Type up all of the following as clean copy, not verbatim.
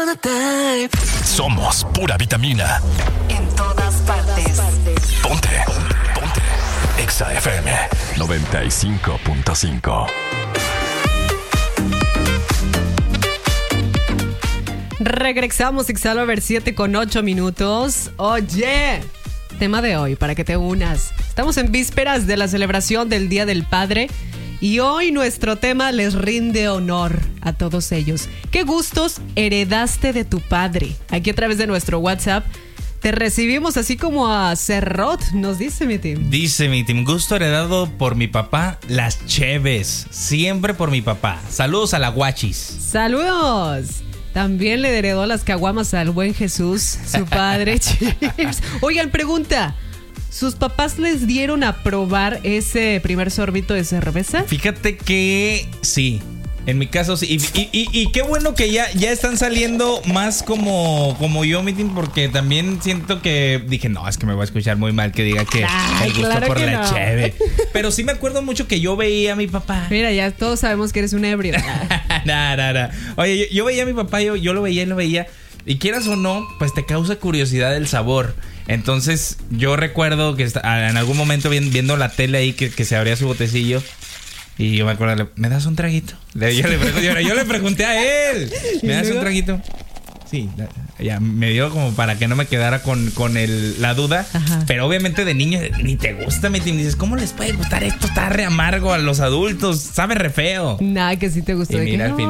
Somos pura vitamina. En todas partes. Ponte. Exa FM 95.5. Regresamos, Exalover 7:08. Oye, tema de hoy, para que te unas. Estamos en vísperas de la celebración del Día del Padre y hoy nuestro tema les rinde honor a todos ellos. ¿Qué gustos heredaste de tu padre? Aquí a través de nuestro WhatsApp te recibimos, así como a Cerrot, nos dice mi team. Dice mi team, gusto heredado por mi papá, las cheves. Siempre por mi papá. Saludos a la guachis. ¡Saludos! También le heredó las caguamas al buen Jesús, su padre. Oigan, pregunta. ¿Sus papás les dieron a probar ese primer sorbito de cerveza? Fíjate que sí. En mi caso sí. Y qué bueno que ya están saliendo más como yo, mi team, porque también siento que dije, no, es que me voy a escuchar muy mal que diga que el gusto claro por que la no. cheve. Pero sí me acuerdo mucho que yo veía a mi papá. Mira, ya todos sabemos que eres un ebrio. Nah. Oye, yo veía a mi papá, yo lo veía. Y quieras o no, pues te causa curiosidad el sabor. Entonces yo recuerdo que en algún momento viendo la tele ahí que se abría su botecillo. Y yo me acuerdo, ¿me das un traguito? Yo le pregunté a él, ¿me das un traguito? Sí, ya me dio como para que no me quedara con la duda. Ajá. Pero obviamente de niño ni te gusta, me dices, ¿cómo les puede gustar esto? Está re amargo a los adultos, sabe re feo. Nah, que sí te gustó. Y mira, al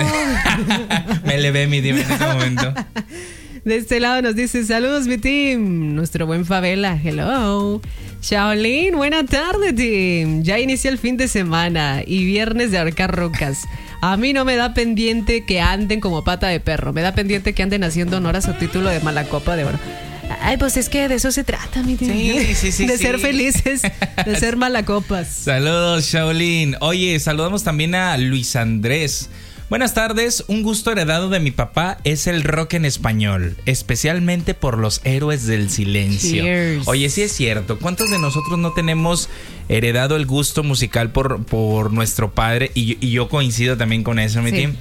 final me elevé mi team en ese momento. De este lado nos dice, saludos mi team, nuestro buen Favela, hello. Shaolin, buena tarde team. Ya inicia el fin de semana y viernes de ahorcar rocas. A mí no me da pendiente que anden como pata de perro, me da pendiente que anden haciendo honor a su título de mala copa de oro. Ay, pues es que de eso se trata, mi team. Sí. De ser felices, de ser malacopas. Saludos, Shaolin. Oye, saludamos también a Luis Andrés. Buenas tardes, un gusto heredado de mi papá es el rock en español, especialmente por los héroes del silencio. Cheers. Oye, sí es cierto, ¿cuántos de nosotros no tenemos heredado el gusto musical por nuestro padre? Y yo coincido también con eso, mi team.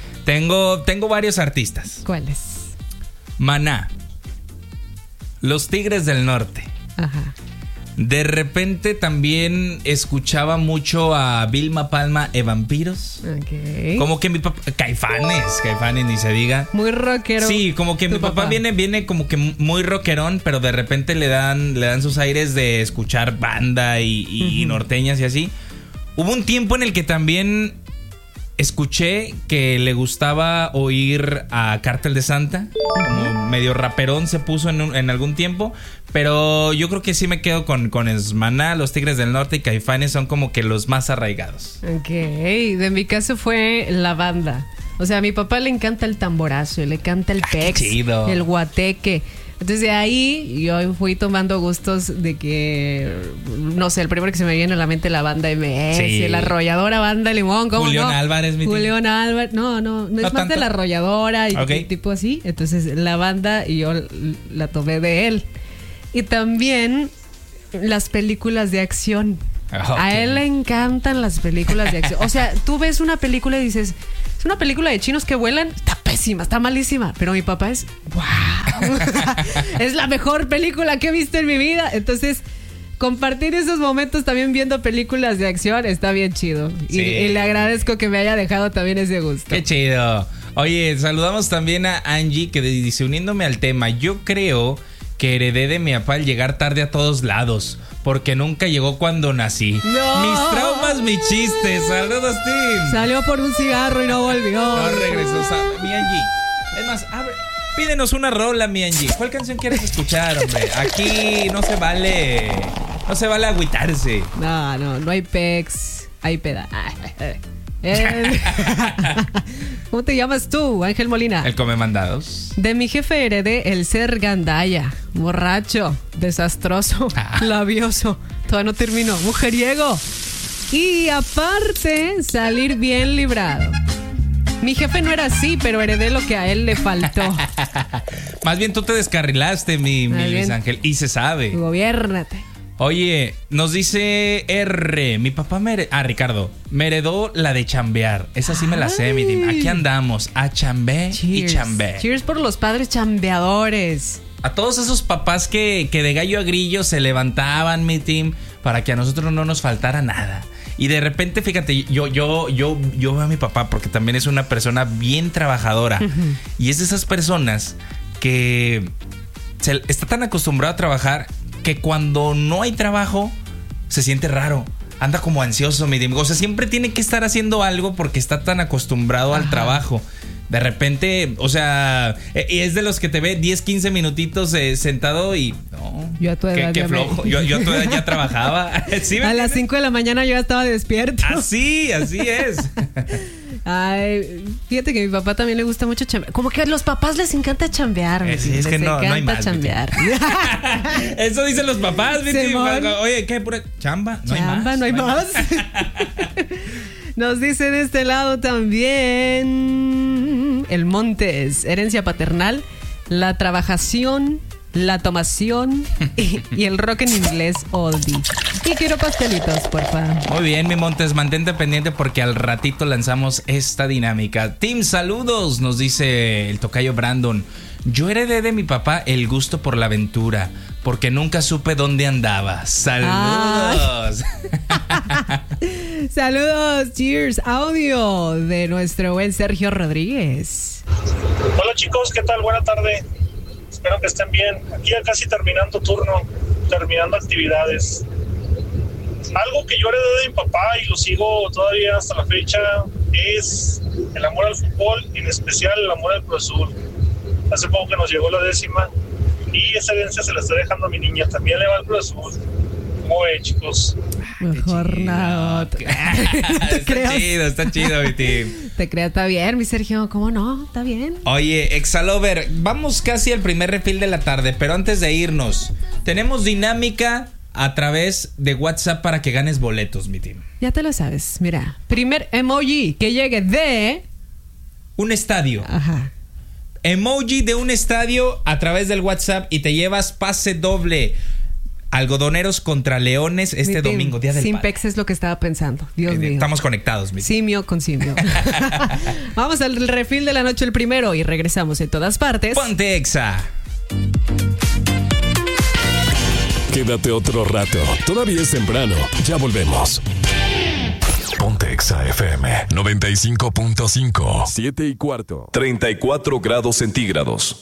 Tengo varios artistas. ¿Cuáles? Maná, Los Tigres del Norte. Ajá. De repente también escuchaba mucho a Vilma Palma e Vampiros. Okay. Como que mi papá... Caifanes, ni se diga. Muy rockero. Sí, como que mi papá viene como que muy rockerón, pero de repente le dan sus aires de escuchar banda y norteñas y así. Hubo un tiempo en el que también escuché que le gustaba oír a Cártel de Santa. Como medio raperón se puso en algún tiempo. Pero yo creo que sí me quedo con Maná, Los Tigres del Norte y Caifanes son como que los más arraigados. Ok, de mi caso fue la banda. O sea, a mi papá le encanta el tamborazo, le encanta el pex, el guateque. Entonces de ahí yo fui tomando gustos de que, no sé, el primero que se me viene a la mente la banda MS, la arrolladora Banda Limón, ¿cómo Julián no? Álvarez, mi Julián Álvarez, no es más tanto. de la arrolladora y tipo así. Entonces la banda y yo la tomé de él. Y también las películas de acción. A él le encantan las películas de acción. O sea, tú ves una película y dices, es una película de chinos que vuelan, está pésima, está malísima. Pero mi papá es, wow, es la mejor película que he visto en mi vida. Entonces, compartir esos momentos también viendo películas de acción está bien chido. Sí. Y le agradezco que me haya dejado también ese gusto. Qué chido. Oye, saludamos también a Angie que dice, uniéndome al tema, yo creo que heredé de mi papá el llegar tarde a todos lados, porque nunca llegó cuando nací. No. Mis traumas, mis chistes. Saludos, team. Salió por un cigarro y no volvió. No regresó. Mi Angie. Es más, pídenos una rola, mi Angie. ¿Cuál canción quieres escuchar, hombre? Aquí no se vale. No se vale agüitarse. No hay pex. Hay peda. ¿Cómo te llamas tú, Ángel Molina? El come mandados. De mi jefe heredé el ser gandalla, borracho, desastroso, labioso, todavía no terminó, mujeriego y aparte salir bien librado. Mi jefe no era así, pero heredé lo que a él le faltó. Más bien tú te descarrilaste, mi Luis Ángel, y se sabe. Gobiérnate. Oye, nos dice R, mi papá Ricardo, me heredó la de chambear. Esa sí me la sé, mi team. Aquí andamos, a chambé y chambé. Cheers por los padres chambeadores. A todos esos papás que de gallo a grillo se levantaban, mi team, para que a nosotros no nos faltara nada. Y de repente, fíjate, yo veo a mi papá porque también es una persona bien trabajadora. Uh-huh. Y es de esas personas que está tan acostumbrado a trabajar que cuando no hay trabajo se siente raro. Anda como ansioso, mi team. O sea, siempre tiene que estar haciendo algo porque está tan acostumbrado al trabajo. De repente, o sea, es de los que te ve 10, 15 minutitos sentado y no. Yo a tu edad qué flojo. Yo a tu edad ya trabajaba. ¿Sí, a las 5 de la mañana yo ya estaba despierto. Así es. Ay, fíjate que a mi papá también le gusta mucho chambear. Como que a los papás les encanta chambear. Sí, es que no hay más. Chambear. Eso dicen los papás. Oye, ¿qué? ¿Pura chamba? No hay más. Nos dice de este lado también el Montes, herencia paternal, la trabajación, la tomación y el rock en inglés oldie. Y quiero pastelitos, porfa. Muy bien, mi Montes, mantente pendiente porque al ratito lanzamos esta dinámica. Team, saludos, nos dice el tocayo Brandon. Yo heredé de mi papá el gusto por la aventura, porque nunca supe dónde andaba. ¡Saludos! Saludos, cheers, audio de nuestro buen Sergio Rodríguez. Hola chicos, ¿qué tal? Buena tarde. Espero que estén bien. Aquí ya casi terminando turno, terminando actividades. Algo que yo heredé de mi papá y lo sigo todavía hasta la fecha es el amor al fútbol, en especial el amor al Cruz Azul. Hace poco que nos llegó la 10ª y esa herencia se la estoy dejando a mi niña. También le va al Cruz Azul. ¿Cómo ve, chicos? Mejor nada. Está chido, mi team. Te creas, está bien, mi Sergio. ¿Cómo no? Está bien. Oye, Exalover, vamos casi al primer refil de la tarde, pero antes de irnos, tenemos dinámica a través de WhatsApp para que ganes boletos, mi team. Ya te lo sabes. Mira, primer emoji que llegue de un estadio. Ajá. Emoji de un estadio a través del WhatsApp y te llevas pase doble. Algodoneros contra Leones este domingo, Día del Padre. Simpex es lo que estaba pensando. Dios mío. Estamos conectados, mi simio con simio. Vamos al refil de la noche el primero y regresamos en todas partes. Ponte Exa. Quédate otro rato. Todavía es temprano. Ya volvemos. Ponte Exa FM 95.5. 7:15. 34 grados centígrados.